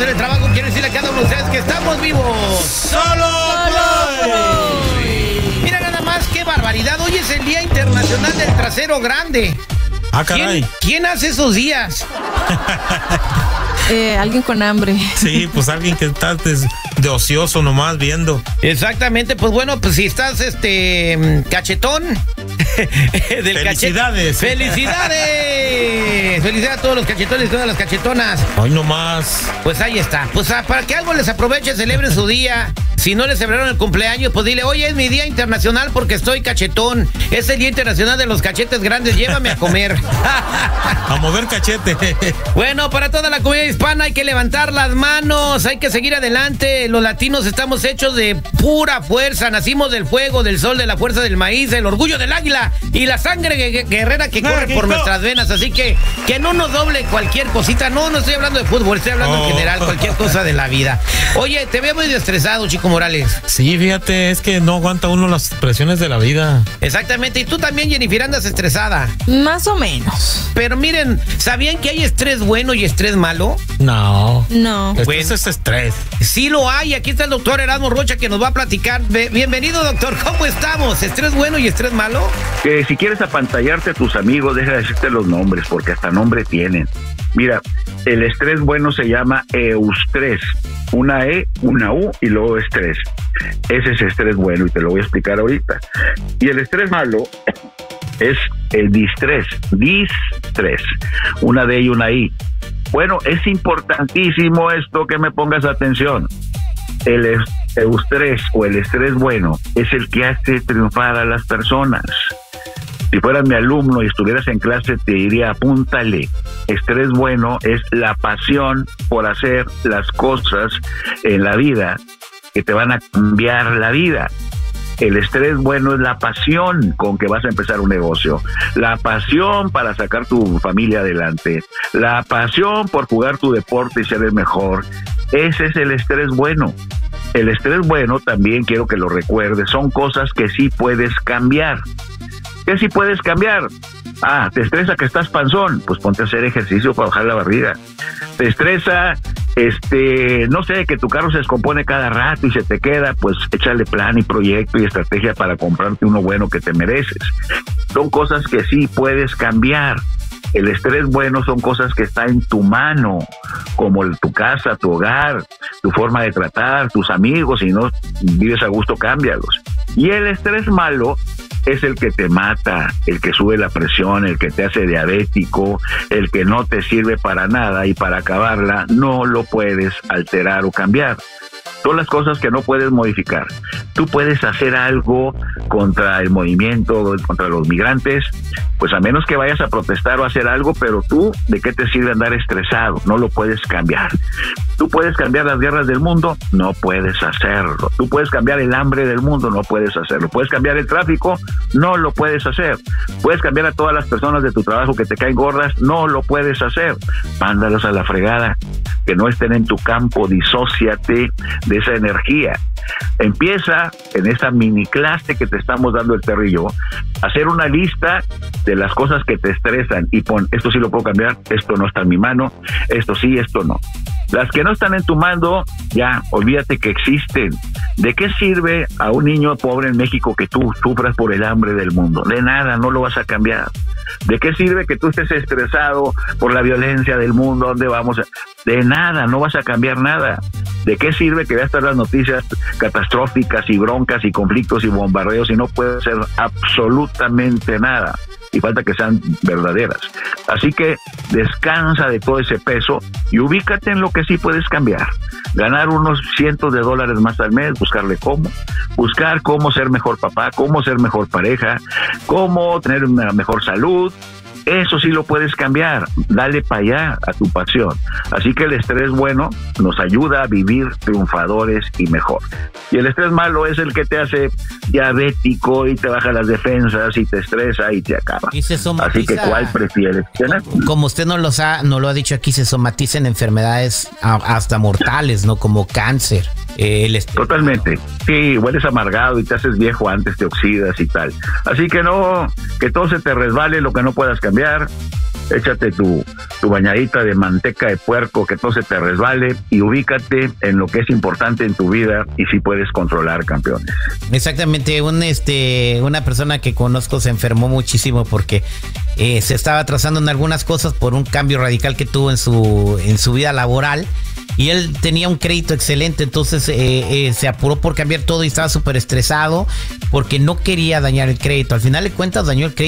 en el trabajo, quiero decirle a cada uno de ustedes que estamos vivos. ¡Solo Play! Mira nada más, qué barbaridad. Hoy es el Día Internacional del Trasero Grande. Ah, caray. ¿Quién hace esos días? Alguien con hambre. Sí, pues alguien que está de ocioso nomás viendo. Exactamente, pues bueno, pues si estás cachetón. ¡Felicidades! ¡Felicidades! ¡Felicidades a todos los cachetones y todas las cachetonas! Hoy nomás. Pues ahí está. Pues para que algo les aproveche, celebren su día. Si no les celebraron el cumpleaños, pues dile, oye, es mi día internacional porque estoy cachetón. Es el Día Internacional de los Cachetes Grandes, llévame a comer. A mover cachete. Bueno, para toda la comunidad hispana hay que levantar las manos, hay que seguir adelante. Los latinos estamos hechos de pura fuerza. Nacimos del fuego, del sol, de la fuerza del maíz, el orgullo del águila y la sangre guerrera que corre por nuestras venas. Así que no nos doble cualquier cosita. No estoy hablando de fútbol, estoy hablando en general, cualquier cosa de la vida. Oye, te veo muy estresado, Chico Morales. Sí, fíjate, es que no aguanta uno las presiones de la vida. Exactamente, y tú también, Jennifer, andas estresada. Más o menos. Pero miren, ¿sabían que hay estrés bueno y estrés malo? No. Estrés es estrés. Sí lo hay, aquí está el doctor Erasmo Rocha que nos va a platicar. Bienvenido, doctor, ¿cómo estamos? ¿Estrés bueno y estrés malo? Que si quieres apantallarte a tus amigos, deja de decirte los nombres, porque hasta nombre tienen. Mira, el estrés bueno se llama eustrés. Una E, una U y luego estrés. Ese es estrés bueno y te lo voy a explicar ahorita. Y el estrés malo es el distrés. Distrés. Una D y una I. Bueno, es importantísimo esto que me pongas atención. El eustrés o el estrés bueno es el que hace triunfar a las personas. Si fueras mi alumno y estuvieras en clase, te diría, apúntale. Estrés bueno es la pasión por hacer las cosas en la vida que te van a cambiar la vida. El estrés bueno es la pasión con que vas a empezar un negocio, la pasión para sacar tu familia adelante, la pasión por jugar tu deporte y ser el mejor. Ese es el estrés bueno. El estrés bueno, también quiero que lo recuerdes, son cosas que sí puedes cambiar. ¿Qué sí puedes cambiar? ¿Te estresa que estás panzón? Pues ponte a hacer ejercicio para bajar la barriga. ¿Te estresa, no sé, que tu carro se descompone cada rato y se te queda? Pues échale plan y proyecto y estrategia para comprarte uno bueno que te mereces. Son cosas que sí puedes cambiar. El estrés bueno son cosas que están en tu mano, como tu casa, tu hogar, tu forma de tratar, tus amigos. Si no vives a gusto, cámbialos. Y el estrés malo es el que te mata, el que sube la presión, el que te hace diabético, el que no te sirve para nada y para acabarla no lo puedes alterar o cambiar. Son las cosas que no puedes modificar. Tú puedes hacer algo contra el movimiento, contra los migrantes, pues a menos que vayas a protestar o hacer algo, pero tú, ¿de qué te sirve andar estresado? No lo puedes cambiar. ¿Tú puedes cambiar las guerras del mundo? No puedes hacerlo. ¿Tú puedes cambiar el hambre del mundo? No puedes hacerlo. ¿Puedes cambiar el tráfico? No lo puedes hacer. ¿Puedes cambiar a todas las personas de tu trabajo que te caen gordas? No lo puedes hacer. Mándalos a la fregada. Que no estén en tu campo, disóciate de esa energía. Empieza en esa mini clase que te estamos dando el Terry y yo, a hacer una lista de las cosas que te estresan y pon, esto sí lo puedo cambiar, esto no está en mi mano, esto sí, esto no. Las que no están en tu mando, ya, olvídate que existen. ¿De qué sirve a un niño pobre en México que tú sufras por el hambre del mundo? De nada, no lo vas a cambiar. ¿De qué sirve que tú estés estresado por la violencia del mundo? ¿Dónde vamos? De nada, no vas a cambiar nada. ¿De qué sirve que veas todas las noticias catastróficas y broncas y conflictos y bombardeos y no puedes hacer absolutamente nada? Y falta que sean verdaderas. Así que descansa de todo ese peso y ubícate en lo que sí puedes cambiar. Ganar unos cientos de dólares más al mes, buscar cómo ser mejor papá, cómo ser mejor pareja, cómo tener una mejor salud. Eso sí lo puedes cambiar, dale para allá a tu pasión. Así que el estrés bueno nos ayuda a vivir triunfadores y mejor. Y el estrés malo es el que te hace diabético y te baja las defensas y te estresa y te acaba. Y se somatiza. Así que ¿cuál prefieres tener? Como usted no lo ha dicho aquí, se somatizan enfermedades hasta mortales, ¿no? Como cáncer. Totalmente. Sí, hueles amargado y te haces viejo antes, te oxidas y tal. Así que no, que todo se te resbale, lo que no puedas cambiar. Échate tu tu bañadita de manteca de puerco, que todo se te resbale, y ubícate en lo que es importante en tu vida y si puedes controlar, campeones. Exactamente, una persona que conozco se enfermó muchísimo porque se estaba atrasando en algunas cosas por un cambio radical que tuvo en su vida laboral, y él tenía un crédito excelente, entonces se apuró por cambiar todo y estaba súper estresado porque no quería dañar el crédito. Al final de cuentas dañó el crédito